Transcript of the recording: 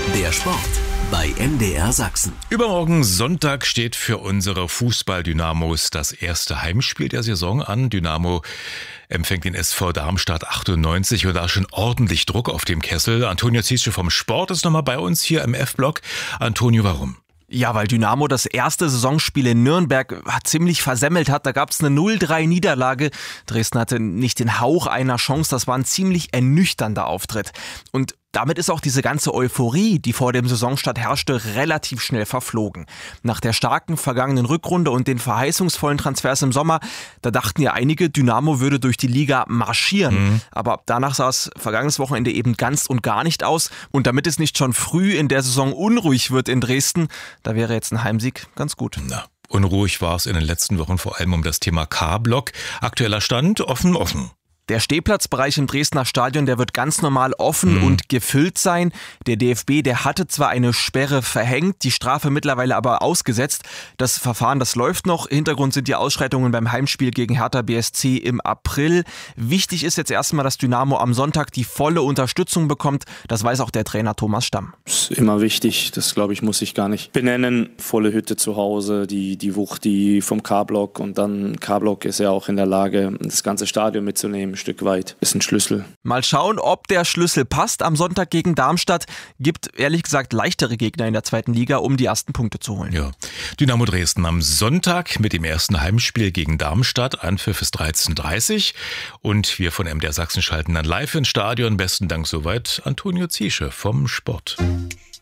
Der Sport bei MDR Sachsen. Übermorgen Sonntag steht für unsere Fußball-Dynamos das erste Heimspiel der Saison an. Dynamo empfängt den SV Darmstadt 98 und da schon ordentlich Druck auf dem Kessel. Antonio Ziesche vom Sport ist nochmal bei uns hier im F-Block. Antonio, warum? Ja, weil Dynamo das erste Saisonspiel in Nürnberg ziemlich versemmelt hat. Da gab es eine 0-3-Niederlage. Dresden hatte nicht den Hauch einer Chance. Das war ein ziemlich ernüchternder Auftritt. Und damit ist auch diese ganze Euphorie, die vor dem Saisonstart herrschte, relativ schnell verflogen. Nach der starken vergangenen Rückrunde und den verheißungsvollen Transfers im Sommer, da dachten ja einige, Dynamo würde durch die Liga marschieren. Aber danach sah es vergangenes Wochenende eben ganz und gar nicht aus. Und damit es nicht schon früh in der Saison unruhig wird in Dresden, da wäre jetzt ein Heimsieg ganz gut. Na, unruhig war es in den letzten Wochen vor allem um das Thema K-Block. Aktueller Stand offen. Der Stehplatzbereich im Dresdner Stadion, der wird ganz normal offen und gefüllt sein. Der DFB, der hatte zwar eine Sperre verhängt, die Strafe mittlerweile aber ausgesetzt. Das Verfahren, das läuft noch. Hintergrund sind die Ausschreitungen beim Heimspiel gegen Hertha BSC im April. Wichtig ist jetzt erstmal, dass Dynamo am Sonntag die volle Unterstützung bekommt. Das weiß auch der Trainer Thomas Stamm. Das ist immer wichtig, das glaube ich, muss ich gar nicht benennen. Volle Hütte zu Hause, die Wucht die vom K-Block und dann K-Block ist ja auch in der Lage, das ganze Stadion mitzunehmen. Stück weit. Ist ein Schlüssel. Mal schauen, ob der Schlüssel passt am Sonntag gegen Darmstadt. Gibt ehrlich gesagt leichtere Gegner in der zweiten Liga, um die ersten Punkte zu holen. Ja. Dynamo Dresden am Sonntag mit dem ersten Heimspiel gegen Darmstadt. Anpfiff ist 13:30 Uhr. Und wir von MDR Sachsen schalten dann live ins Stadion. Besten Dank soweit Antonio Ziesche vom Sport.